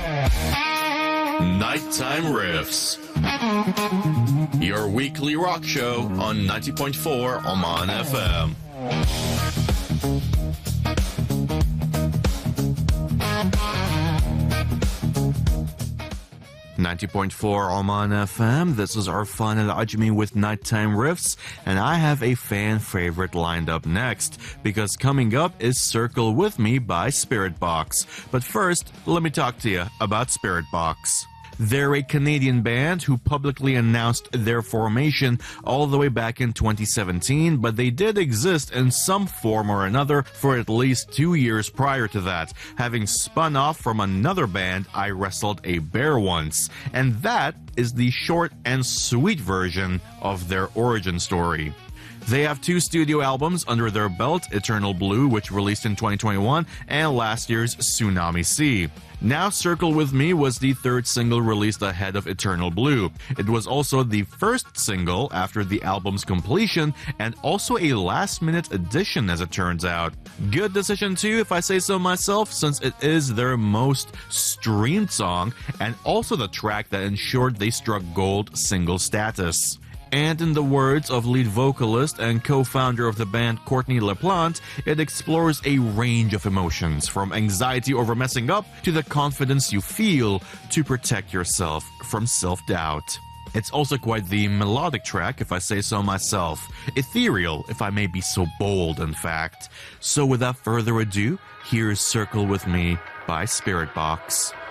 Nighttime Riffs. Your weekly rock show on 90.4 Oman FM. 90.4 Oman FM. This is Arfan Al-Ajmi with Nighttime Riffs, and I have a fan favorite lined up next, because coming up is Circle With Me by Spiritbox. But first, let me talk to you about Spiritbox. They're a Canadian band who publicly announced their formation all the way back in 2017, but they did exist in some form or another for at least 2 years prior to that, having spun off from another band, I Wrestled a Bear Once. And that is the short and sweet version of their origin story. They have 2 studio albums under their belt, Eternal Blue, which released in 2021, and last year's Tsunami Sea. Now Circle With Me was the 3rd single released ahead of Eternal Blue. It was also the first single after the album's completion, and also a last-minute addition as it turns out. Good decision too, if I say so myself, since it is their most streamed song, and also the track that ensured they struck gold single status. And in the words of lead vocalist and co-founder of the band Courtney LaPlante, it explores a range of emotions, from anxiety over messing up to the confidence you feel to protect yourself from self-doubt. It's also quite the melodic track, if I say so myself. Ethereal, if I may be so bold, in fact. So without further ado, here's Circle With Me by Spiritbox.